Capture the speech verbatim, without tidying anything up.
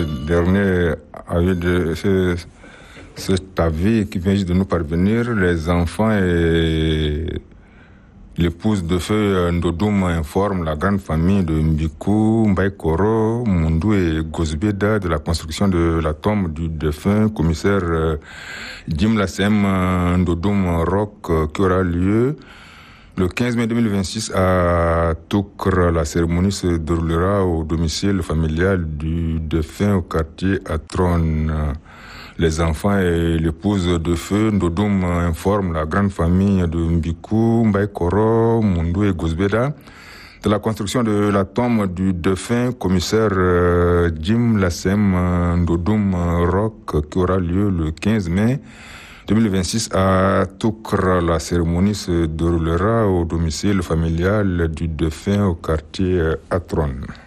dernier avis de ce, cet avis qui vient juste de nous parvenir, les enfants et l'épouse de feu Ndodoum informe la grande famille de Mbikou, Mbaïkoro, Mundou et Gozbeda de la construction de la tombe du défunt commissaire Jim Lassem Ndodoum Rock qui aura lieu le quinze mai deux mille vingt-six à Toukra. La cérémonie se déroulera au domicile familial du défunt au quartier Atron. Les enfants et l'épouse de feu Ndodoum informent la grande famille de Mbikou, Mbaïkoro, Mundou et Gozbeda de la construction de la tombe du défunt commissaire Jim Lassem Ndodoum Rock qui aura lieu le quinze mai deux mille vingt-six à Toukra. La cérémonie se déroulera au domicile familial du défunt au quartier Atron.